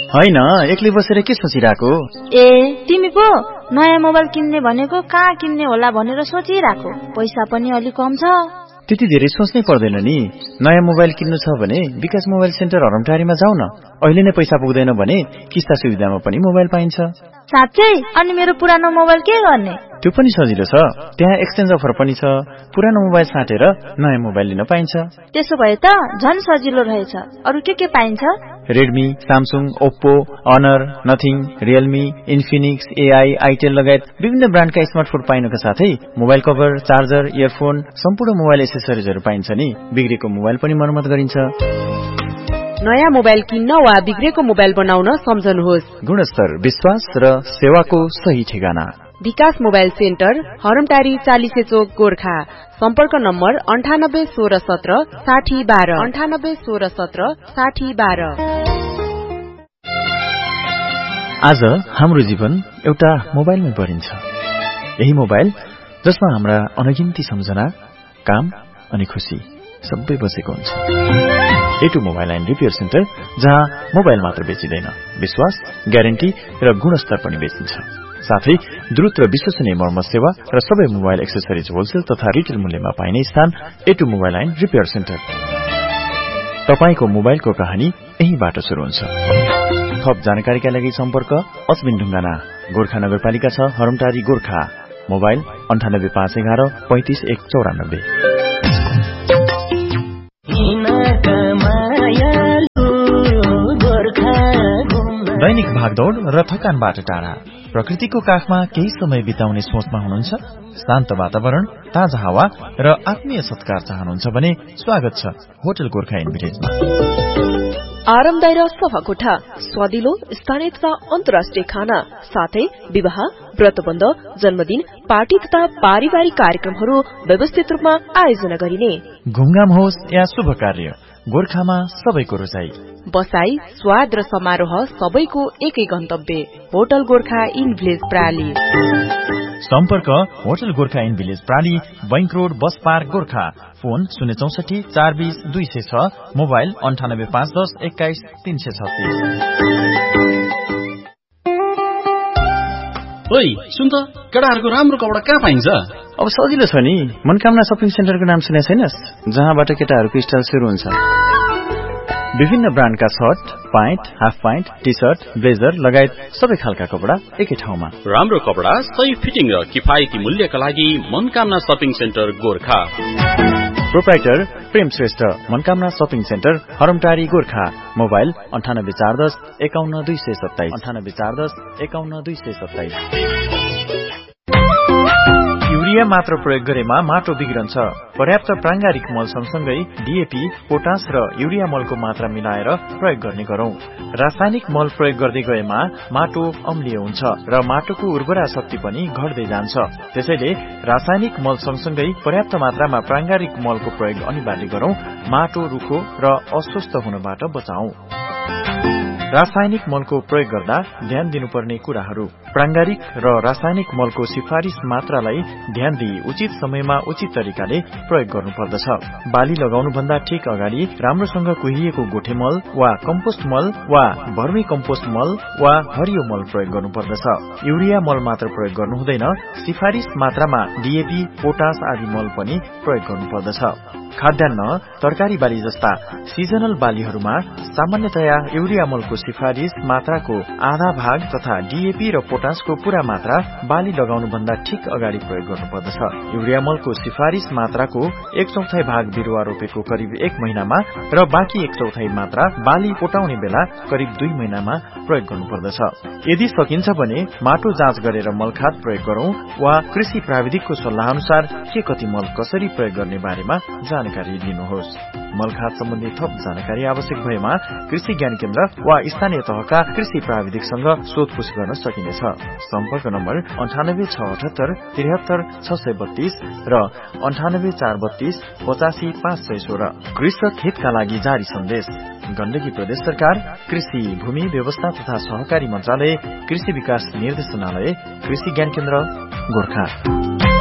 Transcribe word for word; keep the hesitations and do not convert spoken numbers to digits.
हैन, एक्लै बसेर के सोचिराको? ए तिमी पो नयाँ मोबाइल किन्ने भनेको कहाँ किन्ने होला भनेर सोचिराको। पैसा पनि अलि कम छ। त्यति धेरै सोच्नै पर्दैन नि। नयाँ मोबाइल किन्नु छ भने विकास मोबाइल सेन्टर हरमटारीमा जाऊ न। अहिले नै पैसा पुग्दैन भने किस्ता सुविधामा पनि मोबाइल पाइन्छ। साँच्चै? अनि मेरो पुरानो मोबाइल के गर्ने? त्यो पनि सजिलो छ। त्यहाँ एक्सचेन्ज अफर पनि छ। पुरानो मोबाइल साटेर नयाँ मोबाइल लिन पाइन्छ। त्यसो भए त झन सजिलो रहेछ। अरु के के पाइन्छ? Redmi, Samsung, Oppo, honour, nothing, Realme, Infinix, AI, Itel लगायत विभिन्न ब्रान्डका स्मार्टफोन पाइनुका साथै मोबाइल कभर, चार्जर, इयरफोन, सम्पूर्ण मोबाइल एसेसरिजहरू पाइन्छ नि। बिग्रेको मोबाइल पनि मर्मत गरिन्छ। नयाँ मोबाइल किन्न वा बिग्रेको मोबाइल बनाउन सम्झनुहोस्। गुणस्तर, विश्वास र सेवाको सही ठेगाना विकास मोबाइल सेन्टर, हरमटारी चालिसे चोक, गोर्खा। सम्पर्क नम्बर अन्ठानब्बे सोह्र सत्र साठी बाह्र अन्ठानब्बे सोह्र सत्र साठी बाह्र। आज हाम्रो जीवन एउटा मोबाइलमै परिन्छ। यही मोबाइल जसमा हाम्रा अनगिन्ती सम्झना, काम अनि खुसी सबै बसेको हुन्छ। एटु मोबाइल एन्ड रिपेयर सेन्टर, जहाँ मोबाइल मात्र बेचिँदैन, विश्वास, ग्यारेन्टी र गुणस्तर पनि बेचिन्छ। साथै द्रुत र विश्वसनीय मर्मत सेवा र सबै मोबाइल एक्सेसरिज होलसेल तथा रिटेल मूल्यमा पाइने स्थान एटु मोबाइल एन्ड रिपेयर सेन्टर। तपाईको मोबाइलको कहानी यहीबाट सुरु हुन्छ। थप जानकारीका लागि सम्पर्क अश्विन ढुङ्गाना, गोर्खा नगरपालिका छ, हरमटारी, गोर्खा। मोबाइल अन्ठानब्बे पाँच एघार पैंतिस एक चौरानब्बे। दैनिक भागदौड़ र थकानबाट टाढा प्रकृतिको काखमा केही समय बिताउने सोचमा हुनुहुन्छ? शान्त वातावरण, ताजा हावा र आत्मीय सत्कार चाहनुहुन्छ भने स्वागत छ होटल गोर्खा इन भिलेजमा। आरामदायी र सफा कोठा, स्वादिलो स्थानीय तथा अन्तर्राष्ट्रिय खाना, साथै विवाह, व्रतबन्ध, जन्मदिन, पार्टी तथा पारिवारिक कार्यक्रमहरू व्यवस्थित रूपमा आयोजना गरिने। घुमघाम होस् या शुभ कार्य, गोर्खामा सबैको रोजाई। बसाई, स्वाद र समारोह सबैको एकै गन्तव्य, होटल गोर्खा इन भिलेज प्राली। सम्पर्क hotel Gorkha in village प्राली, bank road, bus park, Gorkha. Phone शून्य चौसठी चार बीस दुई सय छ, मोबाइल अन्ठानब्बे पाँच दस एक्काइस तीन सय छत्तीस। ओइ सुन त, केटाहरूको राम्रो कपडा कहाँ पाइन्छ? अब सजिलो छ नि, मनकामना शपिङ सेन्टरको नाम सुने छैनस्? जहाँबाट केटाहरूको स्टाइल सुरु हुन्छ। विभिन्न ब्रान्डका short, pant, half pant, T short, blazer लगायत सबै खालका कपडा एकै ठाउँमा। राम्रो कपडा, सही फिटिङ र किफायती मूल्यका लागि Manakamana shopping centre, Gorkha. Proprietor प्रेम Shrestha, Manakamana shopping centre, हरमटारी, Gorkha. Mobile अन्ठानब्बे चार दस एकाउन्न दुई सय सत्ताइस अन्ठानब्बे चार दस एकाउन्न दुई सय सत्ताइस। युरिया मात्र प्रयोग गरेमा माटो बिग्रन्छ। पर्याप्त प्राङ्गारिक मल सँगसँगै डीएपी, पोटास र युरिया मलको मात्रा मिलाएर प्रयोग गर्ने गरौं। रासायनिक मल प्रयोग गर्दै गएमा माटो अम्लीय हुन्छ र माटोको उर्वरा शक्ति पनि घट्दै जान्छ। त्यसैले रासायनिक मल सँगसँगै पर्याप्त मात्रामा प्राङ्गारिक मलको प्रयोग अनिवार्य गरौं। माटो रुखो र अस्वस्थ हुनबाट बचाऊ। रासायनिक मलको प्रयोग गर्दा ध्यान दिनुपर्ने कुराहरू। प्राङ्गारिक र रासायनिक मलको सिफारिस मात्रालाई ध्यान दिई उचित समयमा उचित तरिकाले प्रयोग गर्नुपर्दछ। बाली लगाउनु भन्दा ठिक अगाडि राम्रोसँग कुहिएको गोठे मल वा कम्पोस्ट मल वा भर्मी कम्पोस्ट मल वा हरियो मल प्रयोग गर्नुपर्दछ। युरिया मल मात्र प्रयोग गर्नु हुँदैन, सिफारिस मात्रामा डीएपी, पोटास आदि मल पनि प्रयोग गर्नुपर्दछ। खाद्यान्न, तरकारी बाली जस्ता सिजनल बालीहरूमा सामान्यतया युरिया मलको सिफारिस मात्राको आधा भाग तथा डीएपी र पोटासको पूरा मात्रा बाली लगाउनु भन्दा ठिक अगाडि प्रयोग गर्नुपर्दछ। युरिया मलको सिफारिस मात्राको एक चौथाई भाग बिरुवा रोपेको करिब एक महिनामा र बाँकी एक चौथाई मात्रा बाली पोटाउने बेला करिब दुई महिनामा प्रयोग गर्नुपर्दछ। यदि सकिन्छ भने माटो जाँच गरेर मलखाद प्रयोग गरौं वा कृषि प्राविधिकको सल्लाह अनुसार के कति मल कसरी प्रयोग गर्ने बारेमा जानकारी लिनुहोस्। मलखाद सम्बन्धी थप जानकारी आवश्यक भएमा कृषि ज्ञान केन्द्र वा स्थानीय तहका कृषि प्राविधिकसँग सोधपुछ गर्न सकिनेछ। सम्पर्क नम्बर अन्ठानब्बे छ अठहत्तर त्रिहत्तर छ सय बत्तीस र अन्ठानब्बे चार बत्तीस पचासी पाँच सय सोह्र। कृषक हितका लागि जारी सन्देश। गण्डकी प्रदेश सरकार, कृषि भूमि व्यवस्था तथा सहकारी मन्त्रालय, कृषि विकास निर्देशनालय, कृषि ज्ञान केन्द्र, गोर्खा।